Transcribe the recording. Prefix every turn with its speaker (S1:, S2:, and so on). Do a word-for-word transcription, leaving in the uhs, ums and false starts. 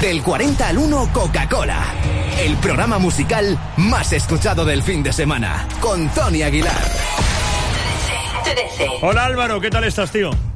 S1: Del cuarenta al uno, Coca-Cola. El programa musical más escuchado del fin de semana. Con Tony Aguilar.
S2: Hola Álvaro, ¿qué tal estás, tío?